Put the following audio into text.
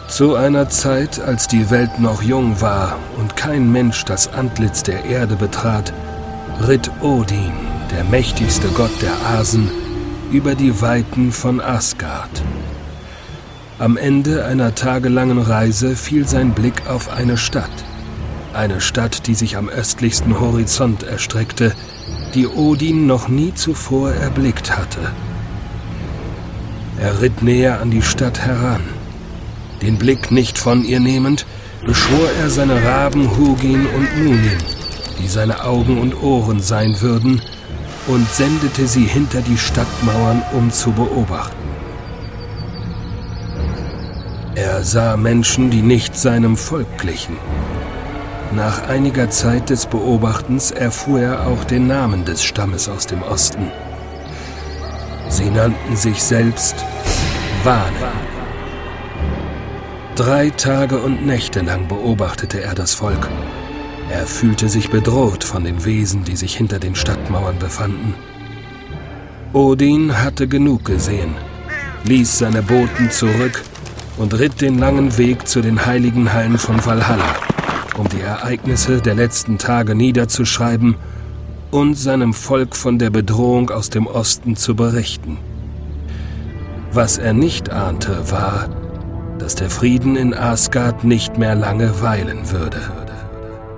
Zu einer Zeit, als die Welt noch jung war und kein Mensch das Antlitz der Erde betrat, ritt Odin, der mächtigste Gott der Asen, über die Weiten von Asgard. Am Ende einer tagelangen Reise fiel sein Blick auf eine Stadt, die sich am östlichsten Horizont erstreckte, die Odin noch nie zuvor erblickt hatte. Er ritt näher an die Stadt heran. Den Blick nicht von ihr nehmend, beschwor er seine Raben Hugin und Munin, die seine Augen und Ohren sein würden, und sendete sie hinter die Stadtmauern, um zu beobachten. Er sah Menschen, die nicht seinem Volk glichen. Nach einiger Zeit des Beobachtens erfuhr er auch den Namen des Stammes aus dem Osten. Sie nannten sich selbst Wanen. 3 Tage und Nächte lang beobachtete er das Volk. Er fühlte sich bedroht von den Wesen, die sich hinter den Stadtmauern befanden. Odin hatte genug gesehen, ließ seine Boten zurück und ritt den langen Weg zu den heiligen Hallen von Valhalla, um die Ereignisse der letzten Tage niederzuschreiben und seinem Volk von der Bedrohung aus dem Osten zu berichten. Was er nicht ahnte, war, dass der Frieden in Asgard nicht mehr lange weilen würde.